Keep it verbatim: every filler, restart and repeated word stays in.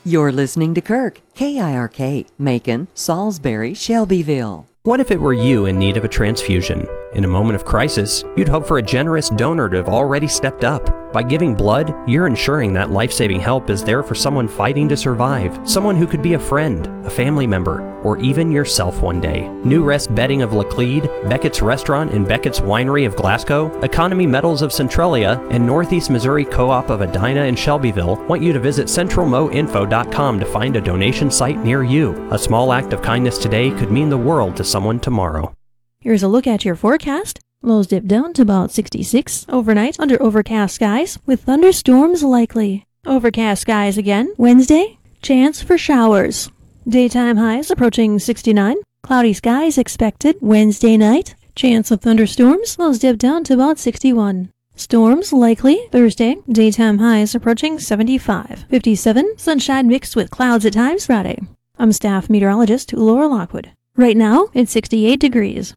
You're listening to Kirk, K I R K, Macon, Salisbury, Shelbyville. What if it were you in need of a transfusion? In a moment of crisis, you'd hope for a generous donor to have already stepped up. By giving blood, you're ensuring that life-saving help is there for someone fighting to survive, someone who could be a friend, a family member, or even yourself one day. New Rest Bedding of Laclede, Beckett's Restaurant and Beckett's Winery of Glasgow, Economy Metals of Centralia, and Northeast Missouri Co-op of Edina and Shelbyville want you to visit central mo info dot com to find a donation site near you. A small act of kindness today could mean the world to someone tomorrow. Here's a look at your forecast. Lows dip down to about sixty-six overnight under overcast skies with thunderstorms likely. Overcast skies again Wednesday. Chance for showers. Daytime highs approaching sixty-nine. Cloudy skies expected Wednesday night. Chance of thunderstorms. Lows dip down to about sixty-one. Storms likely Thursday. Daytime highs approaching seventy-five. fifty-seven. Sunshine mixed with clouds at times Friday. I'm staff meteorologist Laura Lockwood. Right now, it's sixty-eight degrees.